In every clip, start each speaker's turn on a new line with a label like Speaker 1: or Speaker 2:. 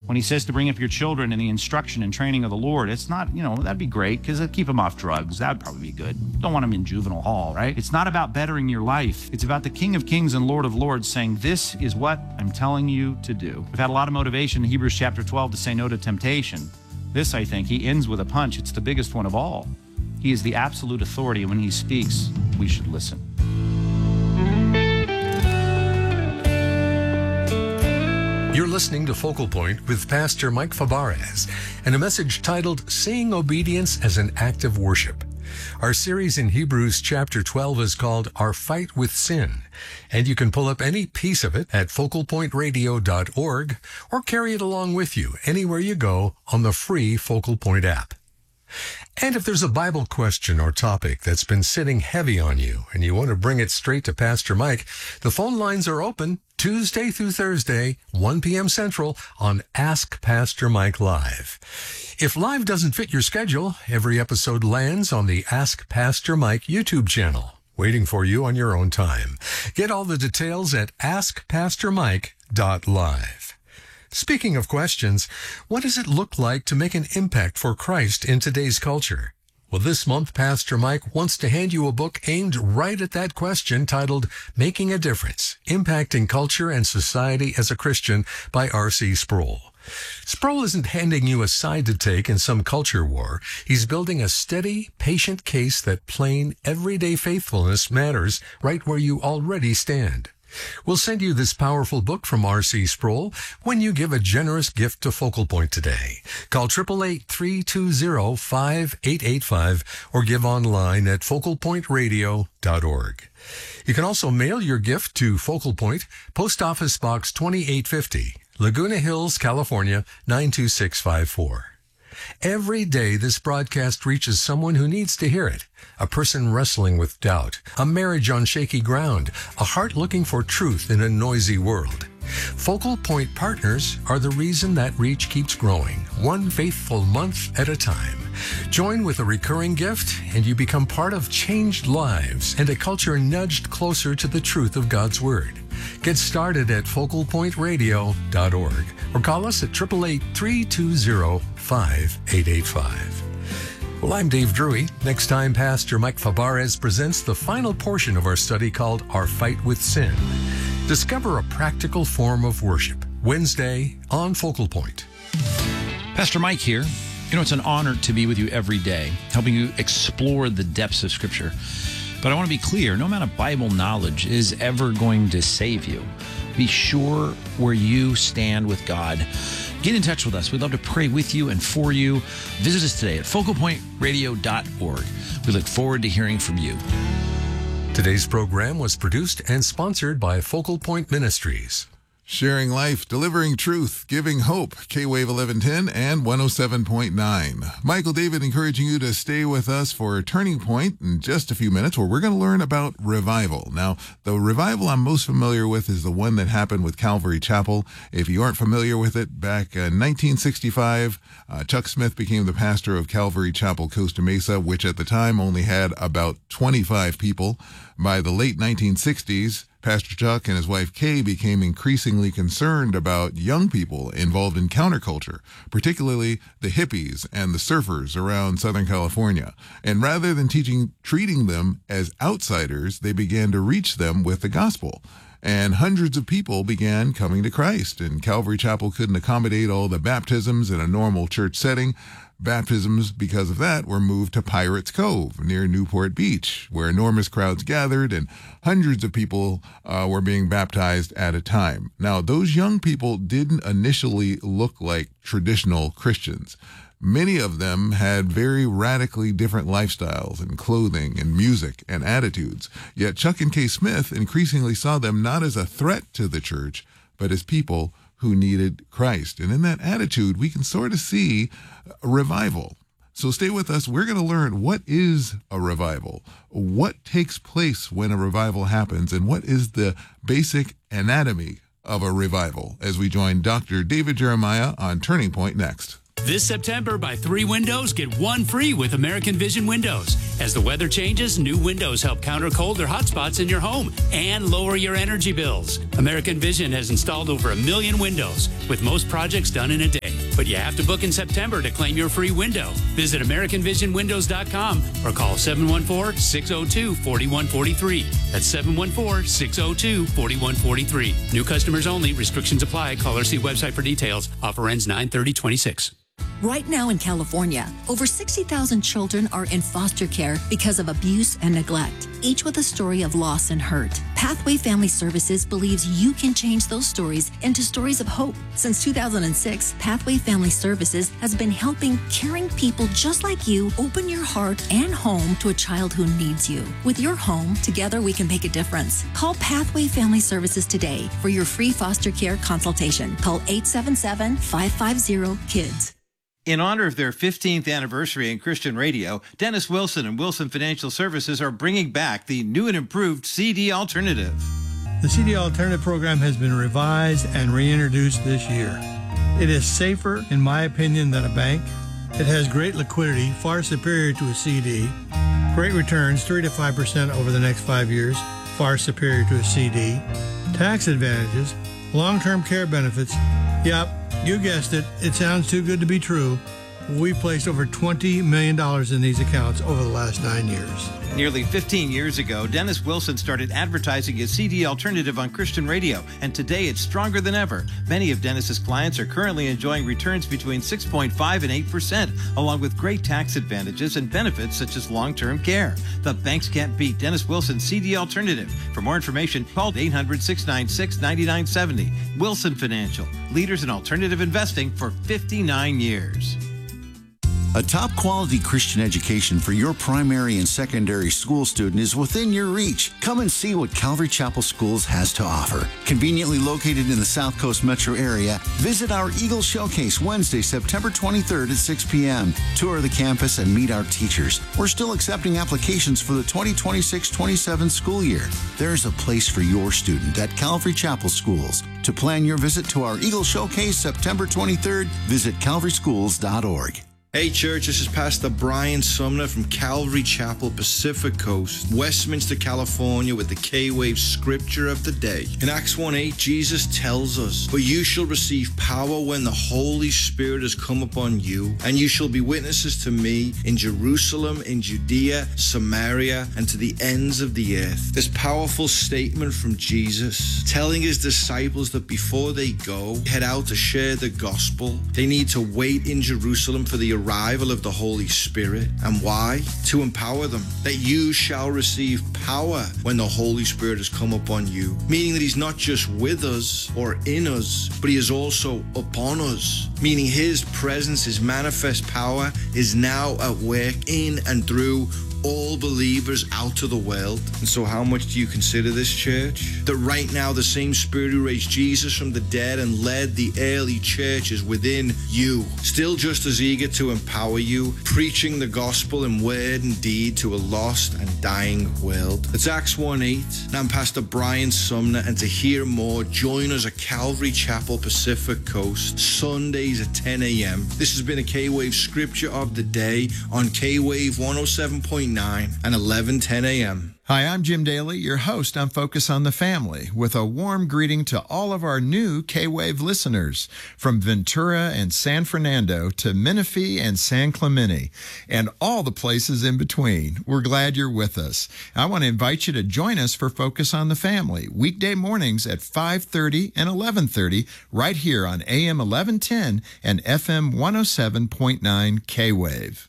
Speaker 1: When he says to bring up your children in the instruction and training of the Lord, it's not, that'd be great because it'd keep them off drugs. That'd probably be good. Don't want them in juvenile hall, right? It's not about bettering your life. It's about the King of Kings and Lord of Lords saying, this is what I'm telling you to do. We've had a lot of motivation in Hebrews chapter 12 to say no to temptation. This, I think, he ends with a punch. It's the biggest one of all. He is the absolute authority, and when he speaks, we should listen.
Speaker 2: You're listening to Focal Point with Pastor Mike Fabarez and a message titled Seeing Obedience as an Act of Worship. Our series in Hebrews chapter 12 is called Our Fight with Sin, and you can pull up any piece of it at focalpointradio.org or carry it along with you anywhere you go on the free Focal Point app. And if there's a Bible question or topic that's been sitting heavy on you and you want to bring it straight to Pastor Mike, the phone lines are open Tuesday through Thursday, 1 p.m. Central on Ask Pastor Mike Live. If live doesn't fit your schedule, every episode lands on the Ask Pastor Mike YouTube channel, waiting for you on your own time. Get all the details at askpastormike.live. Speaking of questions, what does it look like to make an impact for Christ in today's culture? Well, this month, Pastor Mike wants to hand you a book aimed right at that question titled Making a Difference, Impacting Culture and Society as a Christian by R.C. Sproul. Sproul isn't handing you a side to take in some culture war. He's building a steady, patient case that plain, everyday faithfulness matters right where you already stand. We'll send you this powerful book from R.C. Sproul when you give a generous gift to Focal Point today. Call 888-320-5885 or give online at focalpointradio.org. You can also mail your gift to Focal Point, Post Office Box 2850, Laguna Hills, California, 92654. Every day, this broadcast reaches someone who needs to hear it. A person wrestling with doubt, a marriage on shaky ground, a heart looking for truth in a noisy world. Focal Point partners are the reason that reach keeps growing, one faithful month at a time. Join with a recurring gift, and you become part of changed lives and a culture nudged closer to the truth of God's Word. Get started at focalpointradio.org or call us at 888-320-5885. Well, I'm Dave Drury. Next time, Pastor Mike Fabarez presents the final portion of our study called Our Fight with Sin. Discover a practical form of worship. Wednesday on Focal Point.
Speaker 3: Pastor Mike here. It's an honor to be with you every day, helping you explore the depths of Scripture. But I want to be clear, no amount of Bible knowledge is ever going to save you. Be sure where you stand with God. Get in touch with us. We'd love to pray with you and for you. Visit us today at focalpointradio.org. We look forward to hearing from you.
Speaker 2: Today's program was produced and sponsored by Focal Point Ministries.
Speaker 4: Sharing life, delivering truth, giving hope. K-Wave 1110 and 107.9. Michael David encouraging you to stay with us for Turning Point in just a few minutes, where we're going to learn about revival. Now, the revival I'm most familiar with is the one that happened with Calvary Chapel. If you aren't familiar with it, back in 1965, Chuck Smith became the pastor of Calvary Chapel, Costa Mesa, which at the time only had about 25 people. By the late 1960s, Pastor Chuck and his wife Kay became increasingly concerned about young people involved in counterculture, particularly the hippies and the surfers around Southern California. And rather than treating them as outsiders, they began to reach them with the gospel. And hundreds of people began coming to Christ, and Calvary Chapel couldn't accommodate all the baptisms in a normal church setting. Baptisms, because of that, were moved to Pirates Cove near Newport Beach, where enormous crowds gathered and hundreds of people were being baptized at a time. Now, those young people didn't initially look like traditional Christians. Many of them had very radically different lifestyles and clothing and music and attitudes. Yet Chuck and Kay Smith increasingly saw them not as a threat to the church, but as people who needed Christ. And in that attitude, we can sort of see a revival. So stay with us. We're going to learn, what is a revival? What takes place when a revival happens? And what is the basic anatomy of a revival? As we join Dr. David Jeremiah on Turning Point next.
Speaker 5: This September, buy 3 windows, get 1 free with American Vision Windows. As the weather changes, new windows help counter cold or hot spots in your home and lower your energy bills. American Vision has installed over 1 million windows, with most projects done in a day. But you have to book in September to claim your free window. Visit AmericanVisionWindows.com or call 714-602-4143. That's 714-602-4143. New customers only. Restrictions apply. Call or see website for details. Offer ends 9/30/26.
Speaker 6: Right now in California, over 60,000 children are in foster care because of abuse and neglect, each with a story of loss and hurt. Pathway Family Services believes you can change those stories into stories of hope. Since 2006, Pathway Family Services has been helping caring people just like you open your heart and home to a child who needs you. With your home, together we can make a difference. Call Pathway Family Services today for your free foster care consultation. Call 877-550-KIDS.
Speaker 7: In honor of their 15th anniversary in Christian radio, Dennis Wilson and Wilson Financial Services are bringing back the new and improved CD Alternative.
Speaker 8: The CD Alternative program has been revised and reintroduced this year. It is safer, in my opinion, than a bank. It has great liquidity, far superior to a CD. Great returns, 3 to 5% over the next 5 years, far superior to a CD. Tax advantages, long-term care benefits. Yep, you guessed it. It sounds too good to be true. We placed over $20 million in these accounts over the last 9 years.
Speaker 7: Nearly 15 years ago, Dennis Wilson started advertising his CD Alternative on Christian radio, and today it's stronger than ever. Many of Dennis's clients are currently enjoying returns between 6.5 and 8%, along with great tax advantages and benefits such as long-term care. The banks can't beat Dennis Wilson's CD Alternative. For more information, call 800-696-9970. Wilson Financial, leaders in alternative investing for 59 years.
Speaker 9: A top-quality Christian education for your primary and secondary school student is within your reach. Come and see what Calvary Chapel Schools has to offer. Conveniently located in the South Coast metro area, visit our Eagle Showcase Wednesday, September 23rd at 6 p.m. Tour the campus and meet our teachers. We're still accepting applications for the 2026-27 school year. There's a place for your student at Calvary Chapel Schools. To plan your visit to our Eagle Showcase September 23rd, visit calvaryschools.org.
Speaker 10: Hey church, this is Pastor Brian Sumner from Calvary Chapel, Pacific Coast, Westminster, California, with the K-Wave Scripture of the Day. In Acts 1:8, Jesus tells us, "But you shall receive power when the Holy Spirit has come upon you, and you shall be witnesses to me in Jerusalem, in Judea, Samaria, and to the ends of the earth." This powerful statement from Jesus, telling his disciples that before they go, head out to share the gospel, they need to wait in Jerusalem for the arrival of the Holy Spirit. And why? To empower them. That you shall receive power when the Holy Spirit has come upon you. Meaning that he's not just with us or in us, but he is also upon us. Meaning his presence, his manifest power is now at work in and through all believers out to the world. And so how much do you consider this, church? That right now the same Spirit who raised Jesus from the dead and led the early church is within you, still just as eager to empower you, preaching the gospel in word and deed to a lost and dying world. It's Acts 1:8, and I'm Pastor Brian Sumner, and to hear more, join us at Calvary Chapel, Pacific Coast, Sundays at 10 a.m. This has been a K-Wave Scripture of the Day on K-Wave 107.9 and 11:10 a.m.
Speaker 11: Hi, I'm Jim Daly, your host on Focus on the Family, with a warm greeting to all of our new K-Wave listeners from Ventura and San Fernando to Menifee and San Clemente and all the places in between. We're glad you're with us. I want to invite you to join us for Focus on the Family, weekday mornings at 5:30 and 11:30 right here on AM 1110 and FM 107.9 K-Wave.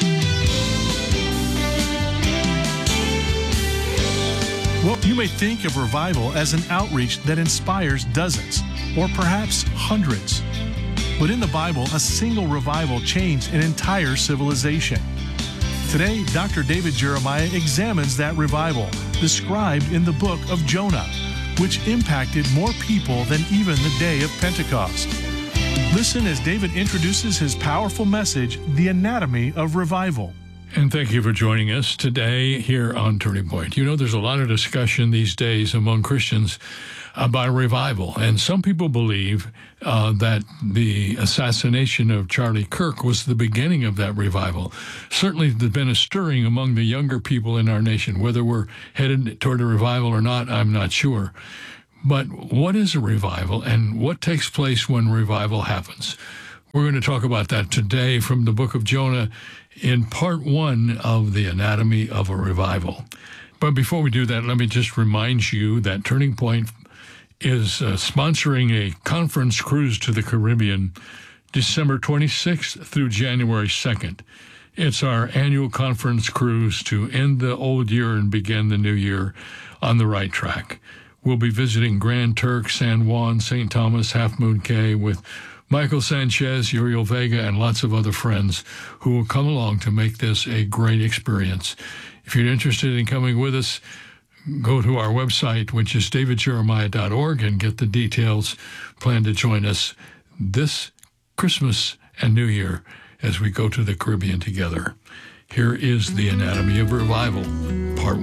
Speaker 12: Well, you may think of revival as an outreach that inspires dozens, or perhaps hundreds. But in the Bible, a single revival changed an entire civilization. Today, Dr. David Jeremiah examines that revival, described in the book of Jonah, which impacted more people than even the day of Pentecost. Listen as David introduces his powerful message, The Anatomy of Revival.
Speaker 13: And thank you for joining us today here on Turning Point. You know, there's a lot of discussion these days among Christians about revival. And some people believe that the assassination of Charlie Kirk was the beginning of that revival. Certainly there's been a stirring among the younger people in our nation. Whether we're headed toward a revival or not, I'm not sure. But what is a revival, and what takes place when revival happens? We're going to talk about that today from the book of Jonah in part 1 of the Anatomy of a Revival. But before we do that, let me just remind you that Turning Point is sponsoring a conference cruise to the Caribbean December 26th through January 2nd. It's our annual conference cruise to end the old year and begin the new year on the right track. We'll be visiting Grand Turk, San Juan, St. Thomas, Half Moon Cay with Michael Sanchez, Uriel Vega, and lots of other friends who will come along to make this a great experience. If you're interested in coming with us, go to our website, which is davidjeremiah.org, and get the details. Plan to join us this Christmas and New Year as we go to the Caribbean together. Here is The Anatomy of Revival, Part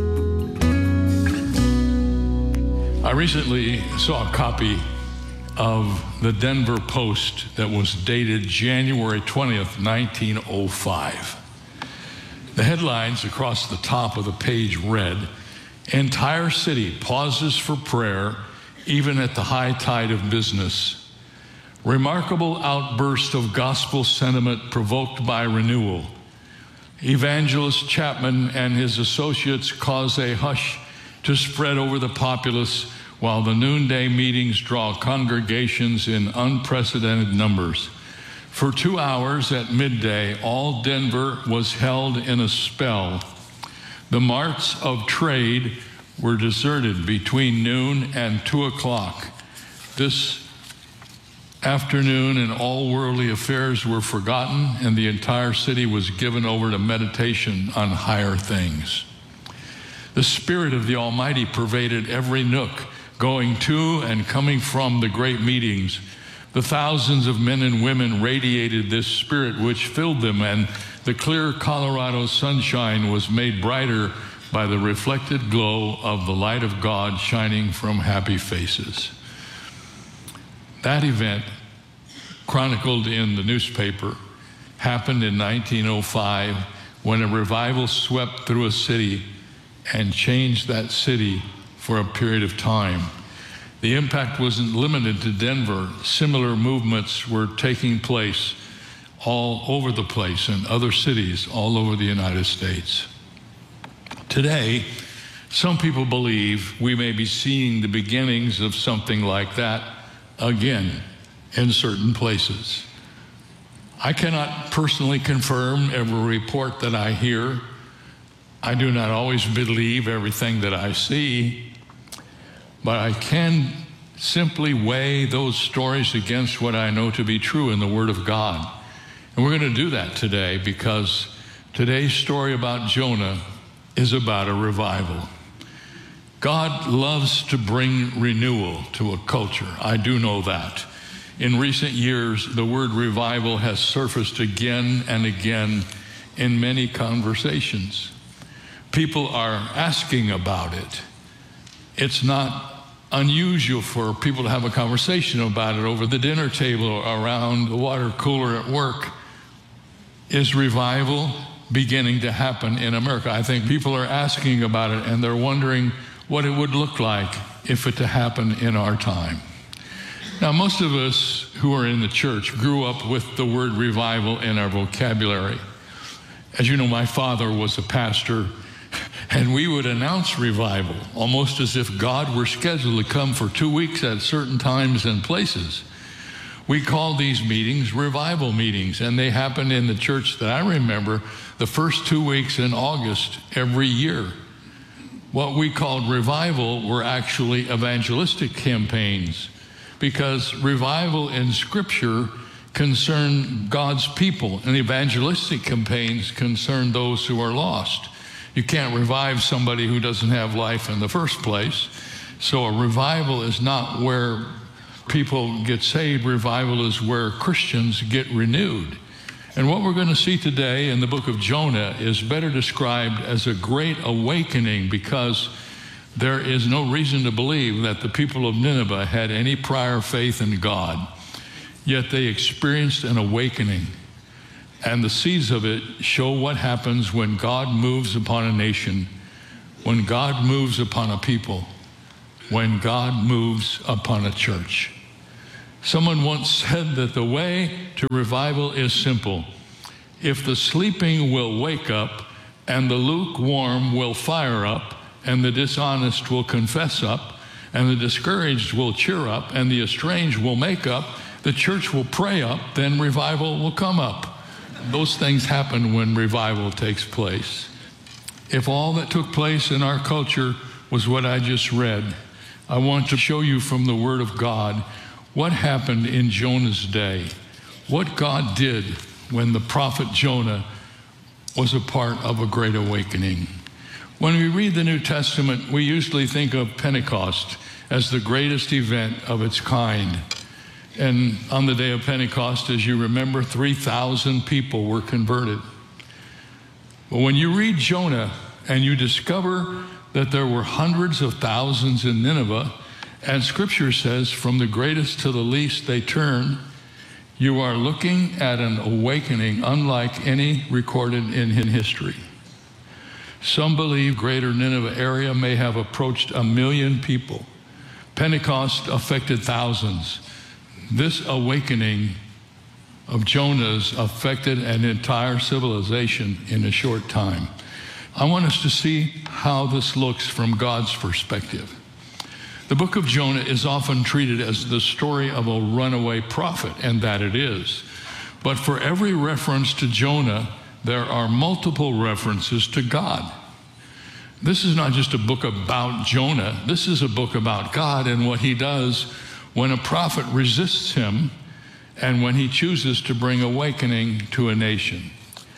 Speaker 13: 1. I recently saw a copy of the Denver Post that was dated January 20th, 1905. The headlines across the top of the page read, "Entire city pauses for prayer even at the high tide of business. Remarkable outburst of gospel sentiment provoked by renewal. Evangelist Chapman and his associates cause a hush to spread over the populace while the noonday meetings draw congregations in unprecedented numbers. For 2 hours at midday, all Denver was held in a spell. The marts of trade were deserted between noon and 2 o'clock. This afternoon and all worldly affairs were forgotten, and the entire city was given over to meditation on higher things. The Spirit of the Almighty pervaded every nook, going to and coming from the great meetings. The thousands of men and women radiated this Spirit which filled them, and the clear Colorado sunshine was made brighter by the reflected glow of the light of God shining from happy faces." That event, chronicled in the newspaper, happened in 1905 when a revival swept through a city and changed that city for a period of time. The impact wasn't limited to Denver. Similar movements were taking place all over the place in other cities all over the United States. Today, some people believe we may be seeing the beginnings of something like that again in certain places. I cannot personally confirm every report that I hear. I do not always believe everything that I see, but I can simply weigh those stories against what I know to be true in the Word of God. And we're going to do that today because today's story about Jonah is about a revival. God loves to bring renewal to a culture. I do know that. In recent years, the word revival has surfaced again and again in many conversations. People are asking about it. It's not unusual for people to have a conversation about it over the dinner table or around the water cooler at work. Is revival beginning to happen in America? I think people are asking about it, and they're wondering what it would look like if it to happen in our time. Now, most of us who are in the church grew up with the word revival in our vocabulary. As you know, my father was a pastor, and we would announce revival almost as if God were scheduled to come for 2 weeks at certain times and places. We called these meetings revival meetings, and they happened in the church that I remember the first 2 weeks in August every year. What we called revival were actually evangelistic campaigns, because revival in Scripture concern God's people, and evangelistic campaigns concern those who are lost. You can't revive somebody who doesn't have life in the first place. So a revival is not where people get saved. Revival is where Christians get renewed. And what we're going to see today in the book of Jonah is better described as a great awakening, because there is no reason to believe that the people of Nineveh had any prior faith in God. Yet they experienced an awakening. And the seeds of it show what happens when God moves upon a nation, when God moves upon a people, when God moves upon a church. Someone once said that the way to revival is simple. If the sleeping will wake up, and the lukewarm will fire up, and the dishonest will confess up, and the discouraged will cheer up, and the estranged will make up, the church will pray up, then revival will come up. Those things happen when revival takes place. If all that took place in our culture was what I just read, I want to show you from the Word of God what happened in Jonah's day, what God did when the prophet Jonah was a part of a great awakening. When we read the New Testament, we usually think of Pentecost as the greatest event of its kind. And on the day of Pentecost, as you remember, 3,000 people were converted. But when you read Jonah and you discover that there were hundreds of thousands in Nineveh, and Scripture says, from the greatest to the least they turned, you are looking at an awakening unlike any recorded in history. Some believe greater Nineveh area may have approached 1 million people. Pentecost affected thousands. This awakening of Jonah's affected an entire civilization in a short time. I want us to see how this looks from God's perspective. The book of Jonah is often treated as the story of a runaway prophet, and that it is. But for every reference to Jonah, there are multiple references to God. This is not just a book about Jonah. This is a book about God and what he does when a prophet resists him and when he chooses to bring awakening to a nation.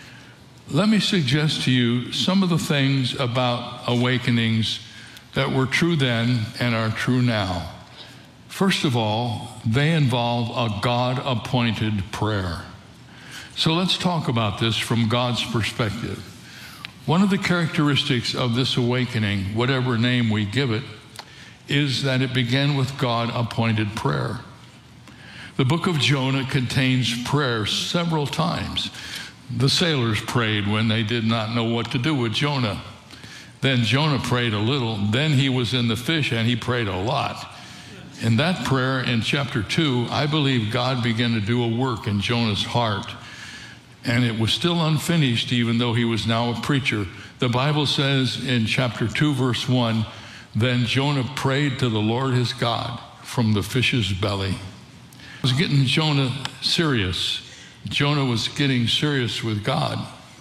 Speaker 13: Let me suggest to you some of the things about awakenings that were true then and are true now. First of all, they involve a God-appointed prayer. So let's talk about this from God's perspective. One of the characteristics of this awakening, whatever name we give it, is that it began with God-appointed prayer. The book of Jonah contains prayer several times. The sailors prayed when they did not know what to do with Jonah. Then Jonah prayed a little. Then he was in the fish and he prayed a lot. In that prayer in chapter 2, I believe God began to do a work in Jonah's heart. And it was still unfinished even though he was now a preacher. The Bible says in chapter 2, verse 1, then Jonah prayed to the Lord his God from the fish's belly. It was getting Jonah serious. Jonah was getting serious with God.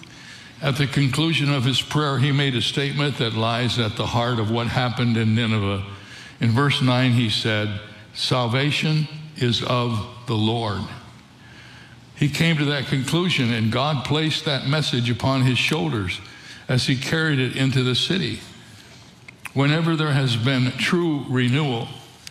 Speaker 13: At the conclusion of his prayer, he made a statement that lies at the heart of what happened in Nineveh. In verse 9, he said, salvation is of the Lord. He came to that conclusion, and God placed that message upon his shoulders as he carried it into the city. Whenever there has been true renewal,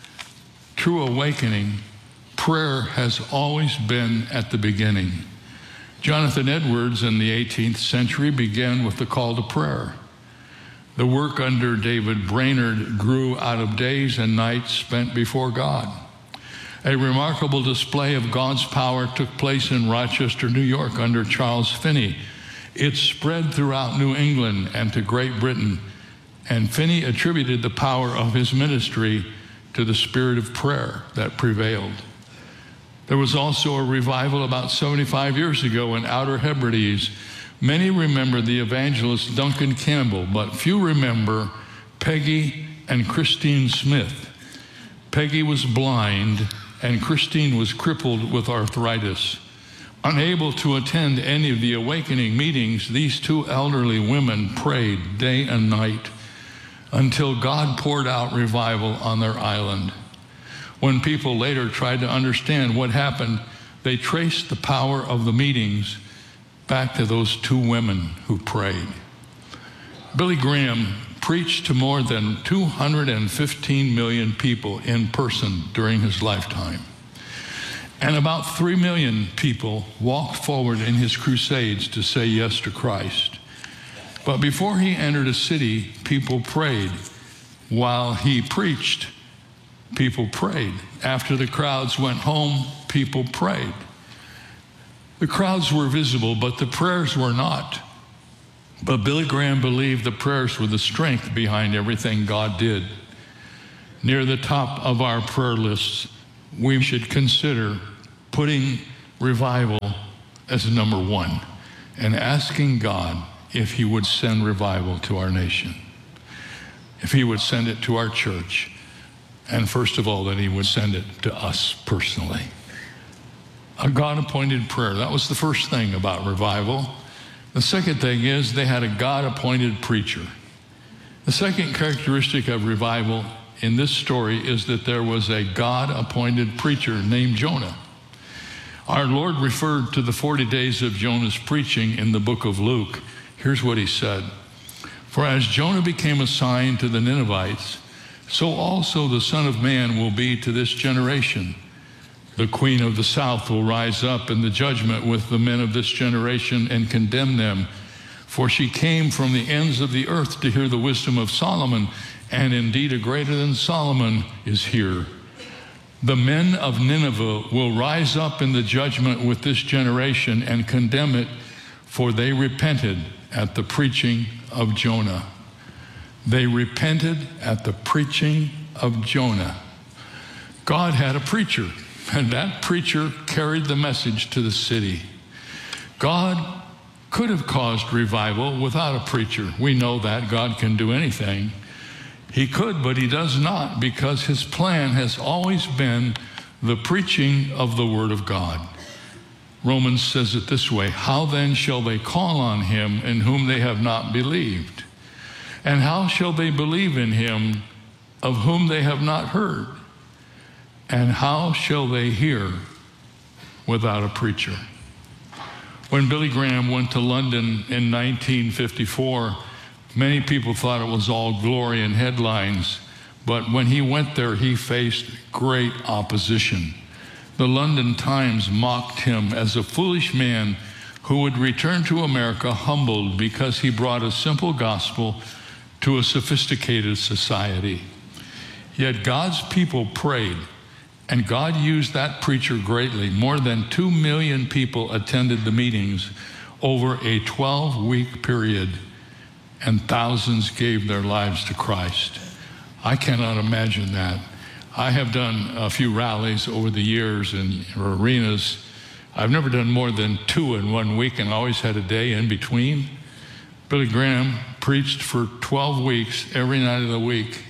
Speaker 13: true awakening, prayer has always been at the beginning. Jonathan Edwards in the 18th century began with the call to prayer. The work under David Brainerd grew out of days and nights spent before God. A remarkable display of God's power took place in Rochester, New York under Charles Finney. It spread throughout New England and to Great Britain, and Finney attributed the power of his ministry to the spirit of prayer that prevailed. There was also a revival about 75 years ago in Outer Hebrides. Many remember the evangelist Duncan Campbell, but few remember Peggy and Christine Smith. Peggy was blind and Christine was crippled with arthritis. Unable to attend any of the awakening meetings, these two elderly women prayed day and night until God poured out revival on their island. When people later tried to understand what happened, they traced the power of the meetings back to those two women who prayed. Billy Graham preached to more than 215 million people in person during his lifetime. And about 3 million people walked forward in his crusades to say yes to Christ. But before he entered a city, people prayed. While he preached, people prayed. After the crowds went home, people prayed. The crowds were visible, but the prayers were not. But Billy Graham believed the prayers were the strength behind everything God did. Near the top of our prayer lists we should consider putting revival as number one and asking God if he would send revival to our nation, if he would send it to our church, and first of all, that he would send it to us personally. A God-appointed prayer. That was the first thing about revival. The second thing is they had a God-appointed preacher. The second characteristic of revival in this story is that there was a God-appointed preacher named Jonah. Our Lord referred to the 40 days of Jonah's preaching in the book of Luke. Here's what he said. For as Jonah became a sign to the Ninevites, so also the Son of Man will be to this generation. The queen of the south will rise up in the judgment with the men of this generation and condemn them. For she came from the ends of the earth to hear the wisdom of Solomon, and indeed a greater than Solomon is here. The men of Nineveh will rise up in the judgment with this generation and condemn it, for they repented at the preaching of Jonah. They repented at the preaching of Jonah. God had a preacher, and that preacher carried the message to the city. God could have caused revival without a preacher. We know that God can do anything. He could, but he does not, because his plan has always been the preaching of the Word of God. Romans says it this way, how then shall they call on him in whom they have not believed? And how shall they believe in him of whom they have not heard? And how shall they hear without a preacher? When Billy Graham went to London in 1954, many people thought it was all glory and headlines, but when he went there, he faced great opposition. The London Times mocked him as a foolish man who would return to America humbled because he brought a simple gospel to a sophisticated society. Yet God's people prayed, and God used that preacher greatly. More than 2 million people attended the meetings over a 12-week period, and thousands gave their lives to Christ. I cannot imagine that. I have done a few rallies over the years in arenas. I've never done more than 2 in 1 week and always had a day in between. Billy Graham preached for 12 weeks every night of the week.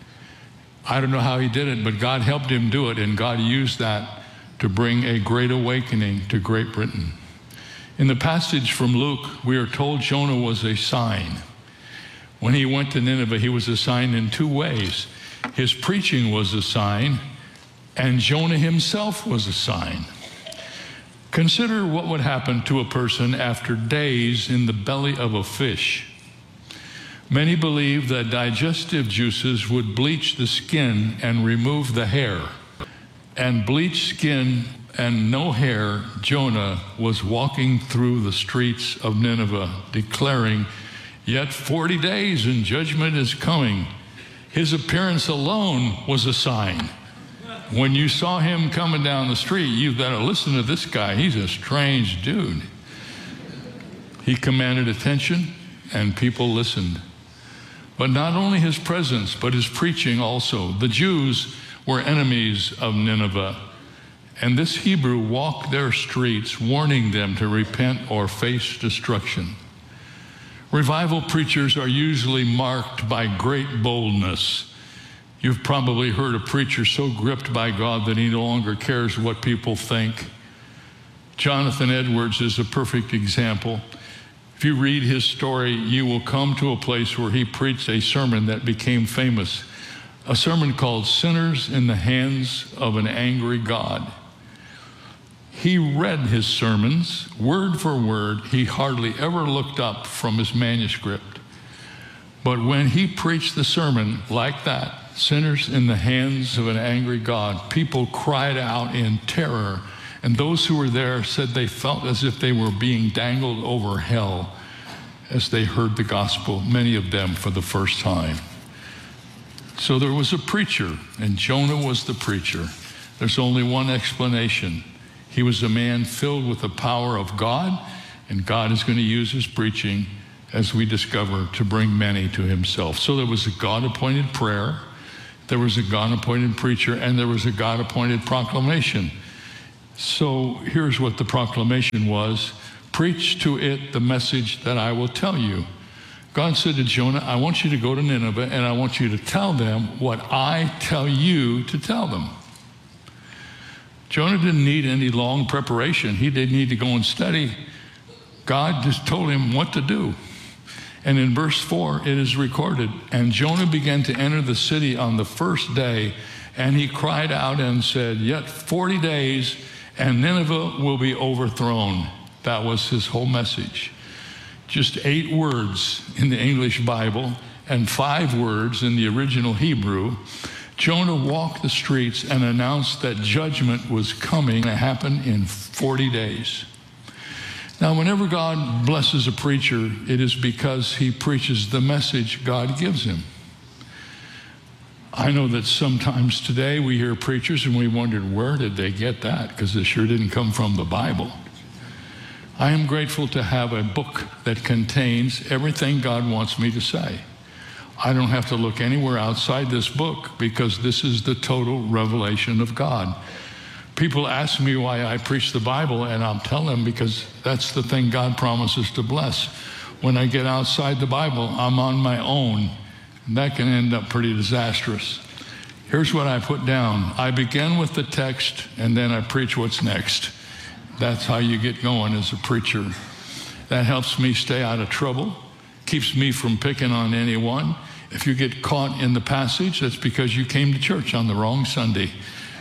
Speaker 13: I don't know how he did it, but God helped him do it, and God used that to bring a great awakening to Great Britain. In the passage from Luke, we are told Jonah was a sign. When he went to Nineveh, he was a sign in 2 ways. His preaching was a sign, and Jonah himself was a sign. Consider what would happen to a person after days in the belly of a fish. Many believe that digestive juices would bleach the skin and remove the hair. And bleached skin and no hair, Jonah was walking through the streets of Nineveh, declaring, "Yet 40 days and judgment is coming." His appearance alone was a sign. When you saw him coming down the street, you've got to listen to this guy. He's a strange dude. He commanded attention, and people listened. But not only his presence, but his preaching also. The Jews were enemies of Nineveh, and this Hebrew walked their streets, warning them to repent or face destruction. Revival preachers are usually marked by great boldness. You've probably heard a preacher so gripped by God that he no longer cares what people think. Jonathan Edwards is a perfect example. If you read his story, you will come to a place where he preached a sermon that became famous, a sermon called "Sinners in the Hands of an Angry God." He read his sermons word for word. He hardly ever looked up from his manuscript. But when he preached the sermon like that, "Sinners in the hands of an angry God," people cried out in terror. And those who were there said they felt as if they were being dangled over hell as they heard the gospel, many of them for the first time. So there was a preacher, and Jonah was the preacher. There's only one explanation. He was a man filled with the power of God, and God is going to use his preaching, as we discover, to bring many to himself. So there was a God-appointed prayer. There was a God-appointed preacher, and there was a God-appointed proclamation. So here's what the proclamation was. Preach to it the message that I will tell you. God said to Jonah, I want you to go to Nineveh, and I want you to tell them what I tell you to tell them. Jonah didn't need any long preparation. He didn't need to go and study. God just told him what to do. And in verse 4, it is recorded, and Jonah began to enter the city on the first day, and he cried out and said, yet 40 days, and Nineveh will be overthrown. That was his whole message. Just 8 words in the English Bible and 5 words in the original Hebrew. Jonah walked the streets and announced that judgment was coming to happen in 40 days. Now, whenever God blesses a preacher, it is because he preaches the message God gives him. I know that sometimes today we hear preachers and we wondered, where did they get that? Because it sure didn't come from the Bible. I am grateful to have a book that contains everything God wants me to say. I don't have to look anywhere outside this book because this is the total revelation of God. People ask me why I preach the Bible, and I'll tell them because that's the thing God promises to bless. When I get outside the Bible, I'm on my own. And that can end up pretty disastrous. Here's what I put down. I begin with the text, and then I preach what's next. That's how you get going as a preacher. That helps me stay out of trouble, keeps me from picking on anyone. If you get caught in the passage, that's because you came to church on the wrong Sunday.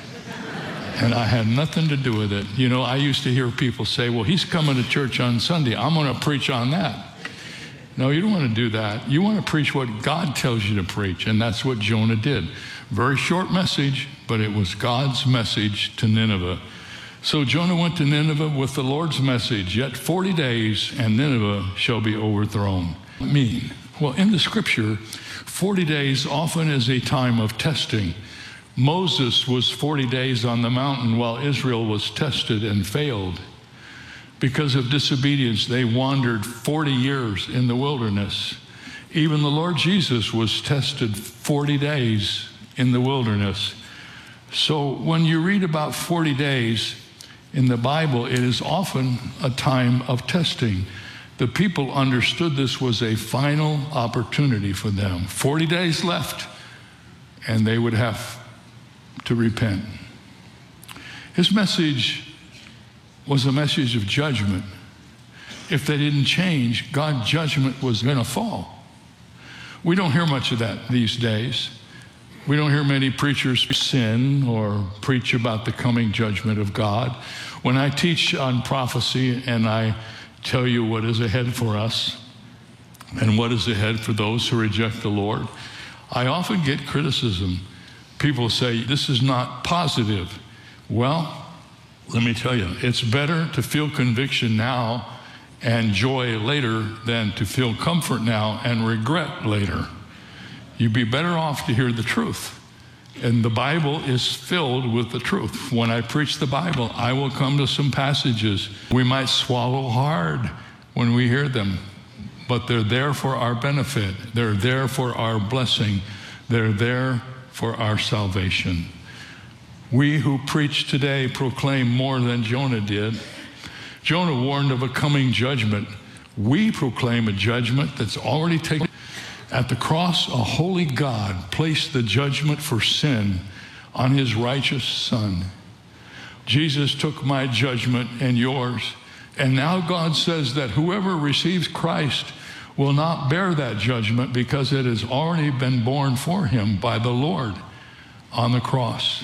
Speaker 13: And I had nothing to do with it. You know, I used to hear people say, well, he's coming to church on Sunday. I'm going to preach on that. No, you don't want to do that. You want to preach what God tells you to preach. And that's what Jonah did. Very short message, but it was God's message to Nineveh. So Jonah went to Nineveh with the Lord's message, yet 40 days and Nineveh shall be overthrown. What does it mean? Well, in the scripture, 40 days often is a time of testing. Moses was 40 days on the mountain while Israel was tested and failed. Because of disobedience, they wandered 40 years in the wilderness. Even the Lord Jesus was tested 40 days in the wilderness. So when you read about 40 days in the Bible, it is often a time of testing. The people understood this was a final opportunity for them. 40 days left, and they would have to repent. His message was a message of judgment. If they didn't change, God's judgment was going to fall. We don't hear much of that these days. We don't hear many preachers sin or preach about the coming judgment of God. When I teach on prophecy and I tell you what is ahead for us and what is ahead for those who reject the Lord, I often get criticism. People say, this is not positive. Well, let me tell you, it's better to feel conviction now and joy later than to feel comfort now and regret later. You'd be better off to hear the truth. And the Bible is filled with the truth. When I preach the Bible, I will come to some passages we might swallow hard when we hear them, but they're there for our benefit. They're there for our blessing. They're there for our salvation. We who preach today proclaim more than Jonah did. Jonah warned of a coming judgment. We proclaim a judgment that's already taken. At the cross, a holy God placed the judgment for sin on his righteous Son. Jesus took my judgment and yours. And now God says that whoever receives Christ will not bear that judgment because it has already been borne for him by the Lord on the cross.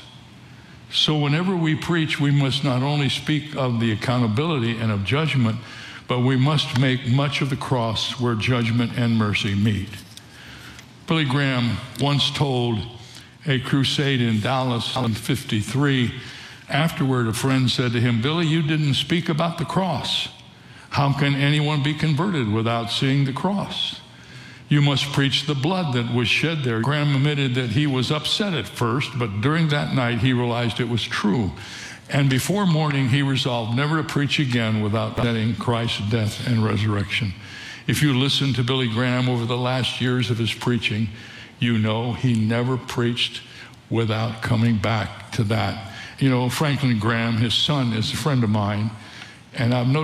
Speaker 13: So whenever we preach, we must not only speak of the accountability and of judgment, but we must make much of the cross where judgment and mercy meet. Billy Graham once told a crusade in Dallas in '53. Afterward, a friend said to him, Billy, you didn't speak about the cross. How can anyone be converted without seeing the cross? You must preach the blood that was shed there. Graham admitted that he was upset at first, but during that night he realized it was true. And before morning, he resolved never to preach again without setting Christ's death and resurrection. If you listen to Billy Graham over the last years of his preaching, you know he never preached without coming back to that. You know, Franklin Graham, his son, is a friend of mine, and I've noticed